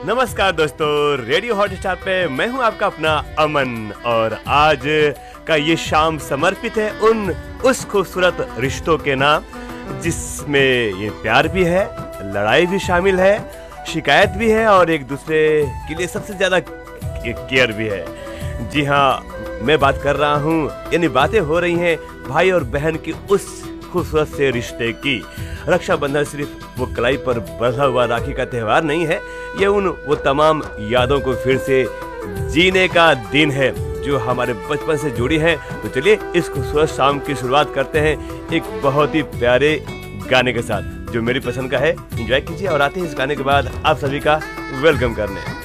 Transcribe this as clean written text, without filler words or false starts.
नमस्कार दोस्तों, radio Hotstar पे मैं हूं आपका अपना अमन और आज का ये शाम समर्पित है उस खूबसूरत रिश्तों के नाम जिसमें ये प्यार भी है, लड़ाई भी शामिल है, शिकायत भी है और एक दूसरे के लिए सबसे ज़्यादा केयर भी है। जी हाँ, मैं बात कर रहा हूँ, यानी बातें हो रही हैं भाई और बहन की उस खूबसूरत से रिश्ते की। रक्षाबंधन सिर्फ वो कलाई पर बंधा हुआ राखी का त्यौहार नहीं है, ये वो तमाम यादों को फिर से जीने का दिन है जो हमारे बचपन से जुड़ी है। तो चलिए इस खूबसूरत शाम की शुरुआत करते हैं एक बहुत ही प्यारे गाने के साथ जो मेरी पसंद का है। एंजॉय कीजिए और आते हैं इस गाने के बाद आप सभी का वेलकम करने।